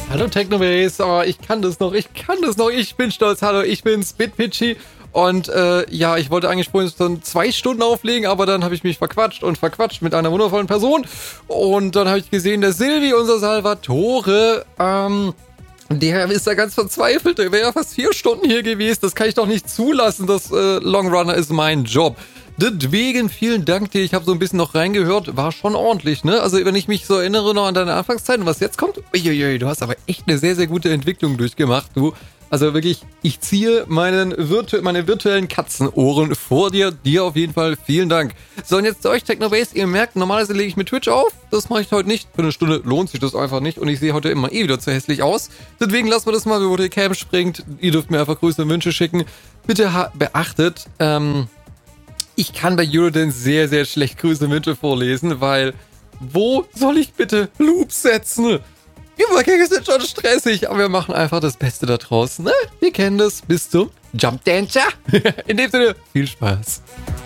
Hallo Technobase, oh, ich kann das noch, ich bin stolz, hallo, ich bin's, BitPitchy und ja, ich wollte eigentlich vorhin dann 2 Stunden auflegen, aber dann habe ich mich verquatscht mit einer wundervollen Person und dann habe ich gesehen, der Silvi, unser Salvatore, der ist da ganz verzweifelt, der wäre ja fast 4 Stunden hier gewesen, das kann ich doch nicht zulassen, das Longrunner ist mein Job. Deswegen vielen Dank dir, ich habe so ein bisschen noch reingehört, war schon ordentlich, ne? Also wenn ich mich so erinnere noch an deine Anfangszeit und was jetzt kommt, uiuiui, du hast aber echt eine sehr, sehr gute Entwicklung durchgemacht, du. Also wirklich, ich ziehe meine virtuellen Katzenohren vor dir auf jeden Fall vielen Dank. So und jetzt zu euch Technobase, ihr merkt, normalerweise lege ich mit Twitch auf, das mache ich heute nicht, für eine Stunde lohnt sich das einfach nicht und ich sehe heute immer wieder zu hässlich aus. Deswegen lassen wir das mal, bevor die Cam springt, ihr dürft mir einfach Grüße und Wünsche schicken. Bitte beachtet, ich kann bei Eurodance sehr, sehr schlecht Grüße und Wünsche vorlesen, weil wo soll ich bitte Loops setzen? Die Übergänge sind schon stressig, aber wir machen einfach das Beste da draußen, ne? Wir kennen das. Bis zum Jump Dancer. In dem Sinne, viel Spaß.